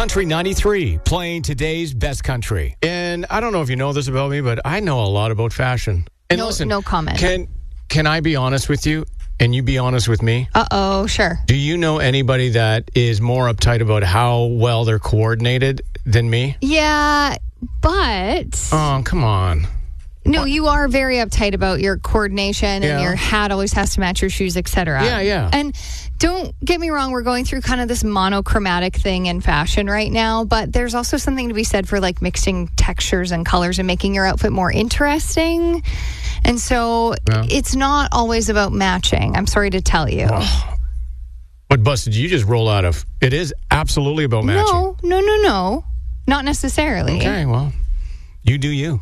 Country 93, playing today's best country. And I don't know if you know this about me, but I know a lot about fashion. And listen, no comment. Can I be honest with you? And you be honest with me? Uh-oh, sure. Do you know anybody that is more uptight about how well they're coordinated than me? Yeah, but... Oh, come on. No, you are very uptight about your coordination and your hat always has to match your shoes, etc. Yeah. And don't get me wrong, we're going through kind of this monochromatic thing in fashion right now, but there's also something to be said for like mixing textures and colors and making your outfit more interesting. And so it's not always about matching. I'm sorry to tell you. What bus did you just roll out of? It is absolutely about matching. No. Not necessarily. Okay, well, you do you.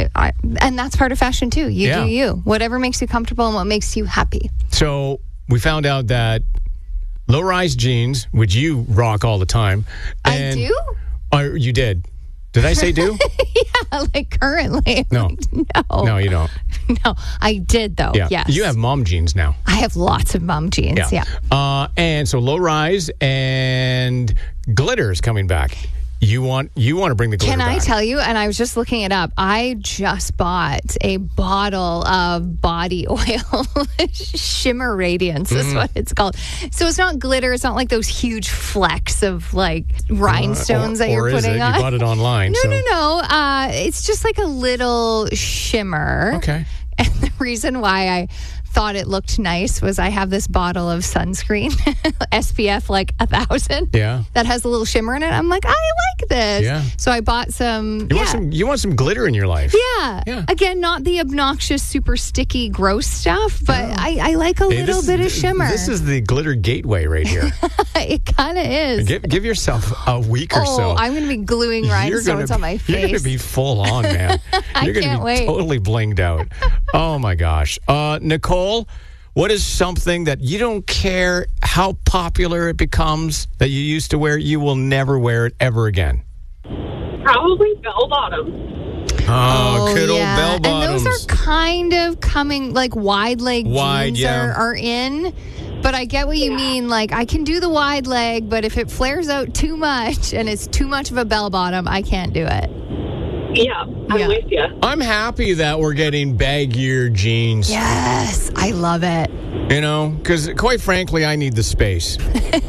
And that's part of fashion too. You do you. Whatever makes you comfortable and what makes you happy. So we found out that low-rise jeans, which you rock all the time. I do? You did. Did I say do? Yeah, like currently. No. No. No, you don't. No, I did though. Yeah. Yes. You have mom jeans now. I have lots of mom jeans. Yeah. And so low-rise and glitter is coming back. You want to bring the glitter back. Can I tell you, and I was just looking it up, I just bought a bottle of body oil. Shimmer Radiance is what it's called. So it's not glitter. It's not like those huge flecks of like rhinestones that you're putting on. You bought it online. No. It's just like a little shimmer. Okay. And the reason why I thought it looked nice was I have this bottle of sunscreen, SPF like 1,000. Yeah. That has a little shimmer in it. I'm like, I like this. Yeah. So I bought some. You want some glitter in your life. Yeah. Again, not the obnoxious, super sticky, gross stuff, but I like a little bit of shimmer. This is the glitter gateway right here. It kind of is. Give yourself a week or so. I'm going to be gluing rhinestones on my face. You're going to be full on, man. You're going to be wait. totally blinged out. Oh, my gosh. Nicole, what is something that you don't care how popular it becomes that you used to wear, you will never wear it ever again? Probably bell bottoms. Oh, good old bell bottoms. And those are kind of coming, like wide leg jeans are in. But I get what you mean. Like, I can do the wide leg, but if it flares out too much and it's too much of a bell bottom, I can't do it. Yeah, I'm with you. I'm happy that we're getting baggier jeans. Yes, I love it. You know, because quite frankly, I need the space.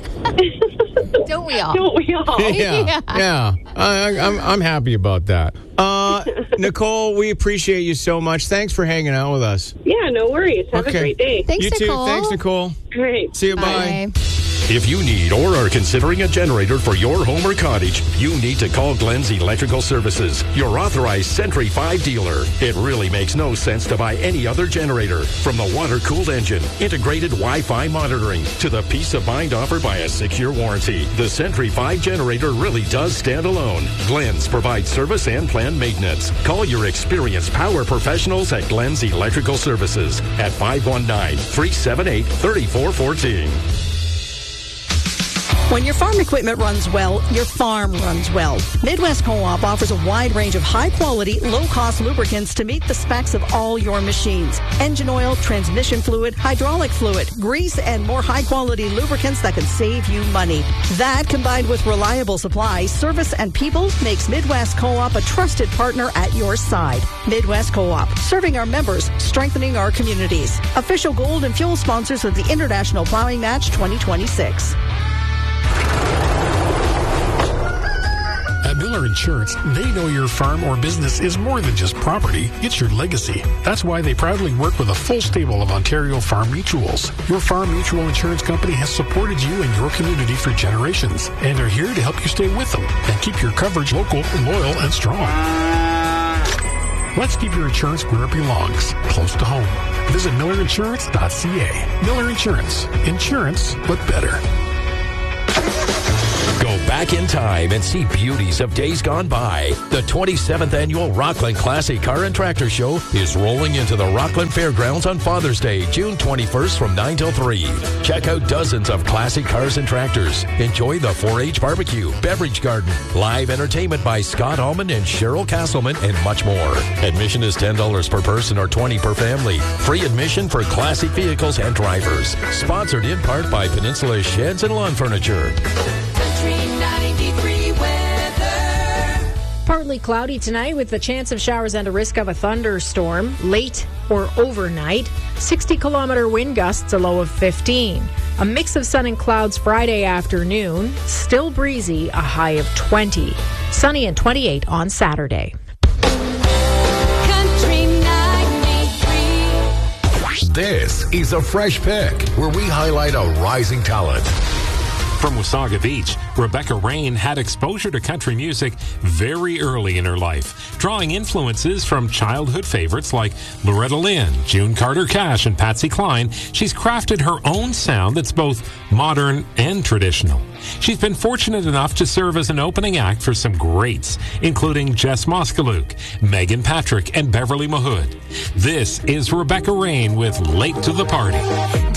Don't we all? Don't we all? Yeah. I'm happy about that. Nicole, we appreciate you so much. Thanks for hanging out with us. Yeah, no worries. Have a great day. Thanks, you Nicole. too. Thanks, Nicole. Great. See you. Bye. If you need or are considering a generator for your home or cottage, you need to call Glenn's Electrical Services, your authorized Sentry 5 dealer. It really makes no sense to buy any other generator. From the water-cooled engine, integrated Wi-Fi monitoring, to the peace of mind offered by a 6-year warranty, the Sentry 5 generator really does stand alone. Glenn's provides service and planned maintenance. Call your experienced power professionals at Glenn's Electrical Services at 519-378-3414. When your farm equipment runs well, your farm runs well. Midwest Co-op offers a wide range of high-quality, low-cost lubricants to meet the specs of all your machines. Engine oil, transmission fluid, hydraulic fluid, grease, and more high-quality lubricants that can save you money. That, combined with reliable supply, service, and people, makes Midwest Co-op a trusted partner at your side. Midwest Co-op, serving our members, strengthening our communities. Official gold and fuel sponsors of the International Plowing Match 2026. At Miller Insurance, they know your farm or business is more than just property, it's your legacy. That's why they proudly work with a full stable of Ontario Farm Mutuals. Your Farm Mutual Insurance Company has supported you and your community for generations, and they're here to help you stay with them and keep your coverage local, loyal, and strong. Let's keep your insurance where it belongs, close to home. Visit millerinsurance.ca. Miller Insurance. Insurance, but better. Go back in time and see beauties of days gone by. The 27th Annual Rockland Classic Car and Tractor Show is rolling into the Rockland Fairgrounds on Father's Day, June 21st from 9 till 3. Check out dozens of classic cars and tractors. Enjoy the 4-H barbecue, beverage garden, live entertainment by Scott Allman and Cheryl Castleman, and much more. Admission is $10 per person or $20 per family. Free admission for classic vehicles and drivers. Sponsored in part by Peninsula Sheds and Lawn Furniture. Country 93 West. partly cloudy tonight with the chance of showers and a risk of a thunderstorm late or overnight. 60-kilometer wind gusts, a low of 15. A mix of sun and clouds Friday afternoon. Still breezy, a high of 20. Sunny and 28 on Saturday. This is a Fresh Pick, where we highlight a rising talent. From Wasaga Beach, Rebecca Rain had exposure to country music very early in her life, drawing influences from childhood favorites like Loretta Lynn, June Carter Cash, and Patsy Cline. She's crafted her own sound that's both modern and traditional. She's been fortunate enough to serve as an opening act for some greats, including Jess Moskaluk, Megan Patrick, and Beverly Mahood. This is Rebecca Rain with Late to the Party.